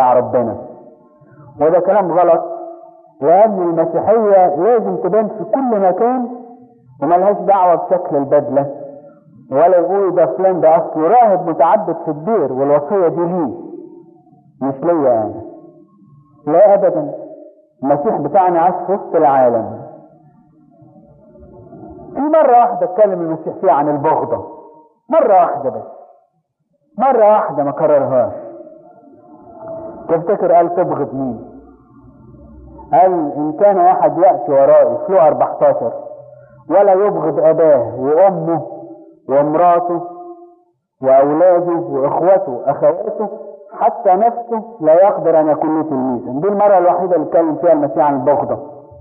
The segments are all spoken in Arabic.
بتاع ربنا. وده كلام غلط، لأن المسيحية لازم تبان في كل مكان وملهاش دعوة بشكل البدلة، ولا يقولوا ده فلان ده أصله راهب متعبد في الدير والوصية دي ليه مش ليا أنا. لا أبدا، المسيح بتاعنا عاش في وسط العالم. في مرة واحدة اتكلم المسيح فيها عن البغضة، مرة واحدة بس، مرة واحدة ما كررهاش. تفتكر قال تبغض مين؟ قال إن كان واحد يأتي ورائي في لوقا 14 ولا يبغض أباه وأمه وامراته وأولاده وإخوته أخواته حتى نفسه لا يقدر أن يكون له تلميذا. دي المرة الوحيدة اللي اتكلم فيها المسيح عن البغضة.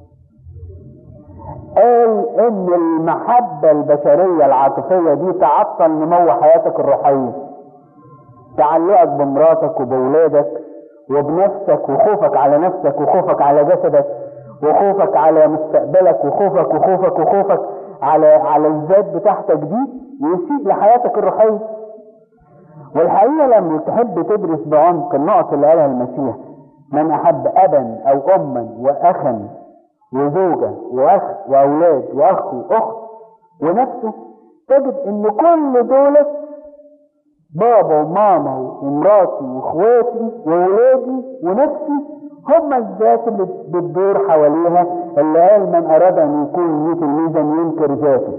قال إن المحبة البشرية العاطفية دي تعطل نمو حياتك الروحية، تعلقك بمراتك وبولادك وبنفسك، وخوفك على نفسك، وخوفك على جسدك، وخوفك على مستقبلك، وخوفك على الذات بتاعتك دي يسيء لحياتك الروحية. والحقيقة لما تحب تدرس بعمق النقط اللي قالها المسيح، من أحب أبا أو أما وأخا وزوجة وأخ وأولاد وأخ وأخت ونفسه، تجد إن كل دولة بابا وماما ومراتي واخواتي وولادي ونفسي هم الذات اللي بتدور حواليها، اللي قال من أراد أن يكون ليه تلميذا ينكر ذاته.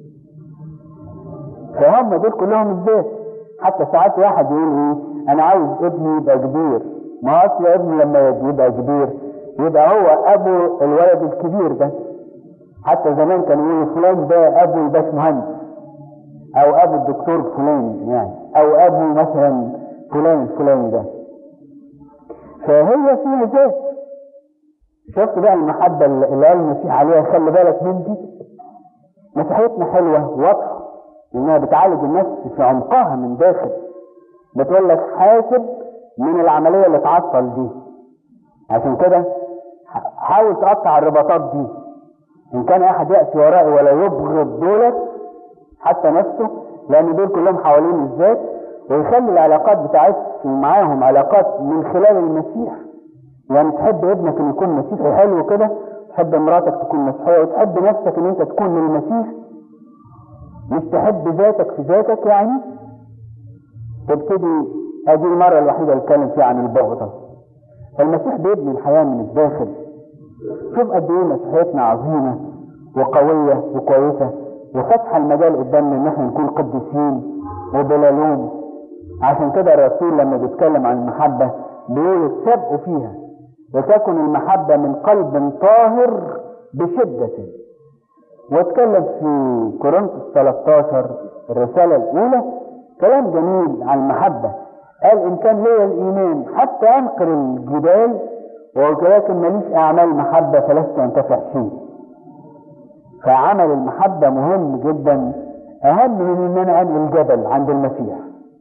فهم دول كلهم الذات. حتى ساعات واحد يقول ايه، انا عاوز ابني يبقى كبير. ما اصل ابني لما يبقى كبير يبقى هو ابو الولد الكبير ده. حتى زمان كانوا يقولوا فلان ده ابو الباشمهندس او ابو الدكتور فلان، يعني او ابو مثلا فلان الفلاني ده. فهي فيها ذات. شفت بقى المحبة اللي قال المسيح عليها خلي بالك من دي؟ مسيحيتنا حلوة واضحة انها بتعالج النفس في عمقها من داخل. بتقول لك حاسب من العملية اللي تعطل دي. عشان كده حاول تقطع الرباطات دي. ان كان احد يأتي ورائي ولا يبغض دولت حتى نفسه، لان دول كلهم حوالين الذات، ويخلي العلاقات بتاعتهم معاهم علاقات من خلال المسيح. يعني تحب ابنك ان يكون مسيحي حلو كده، تحب مراتك تكون مسيحية، وتحب نفسك ان انت تكون من المسيح، مش تحب ذاتك في ذاتك. يعني تبتدي. ادي المرة الوحيدة اللي اتكلم فيها عن البغضة. المسيح بيبني الحياة من الداخل. شوف قد ايه مسيحيتنا عظيمة وقوية وكويسة، وفتح المجال قدامنا ان احنا نكون قديسين وبلا لوم. عشان كده الرسول لما بيتكلم عن المحبة بيقول اتسابقوا فيها وتكن المحبة من قلب طاهر بشدة. واتكلم في كورنثوس 13 الرسالة الأولى كلام جميل عن المحبة. قال إن كان لي الإيمان حتى أنقل الجبال ولكن ماليش أعمال محبة فلست أنتفع شيء. فعمل المحبة مهم جدا، أهم من إن أنا أنقل الجبل عند المسيح.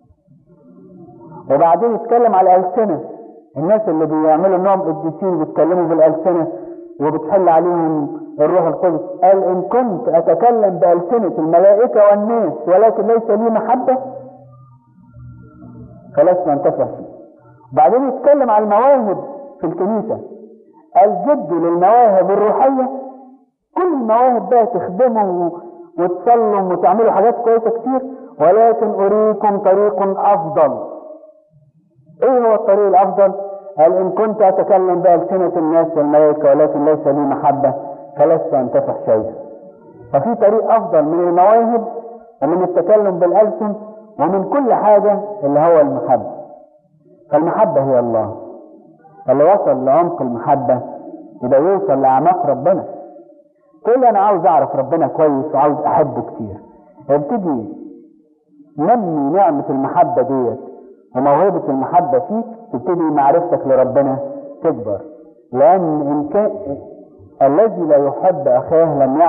وبعدين يتكلم على الألسنة، الناس اللي بيعملوا انهم قديسين بيتكلموا بالألسنة وبتحل عليهم الروح القدس. قال إن كنت أتكلم بألسنة الملائكة والناس ولكن ليس لي محبة فلست أنتفع فيه. بعدين يتكلم على المواهب في الكنيسة. قال جدوا للمواهب الروحية، كل المواهب بقى تخدموا وتصلوا وتعملوا حاجات كويسة كتير، ولكن أريكم طريق أفضل. ايه هو الطريق الافضل؟ قال ان كنت اتكلم بألسنة الناس والملائكة ولكن ليس لي محبة فلست انتفع شيئا. ففي طريق افضل من المواهب ومن التكلم بالألسن ومن كل حاجة اللي هو المحبة. فالمحبة هي الله. اللي وصل لعمق المحبة يبقى يوصل لأعماق ربنا. تقول انا عاوز اعرف ربنا كويس وعاوز احبه كتير. ابتدي نمي نعمة المحبة ديت وموهبة المحبة فيك، تبتدي معرفتك لربنا تكبر. لأن إن كان الذي لا يحب أخاه لم يعرف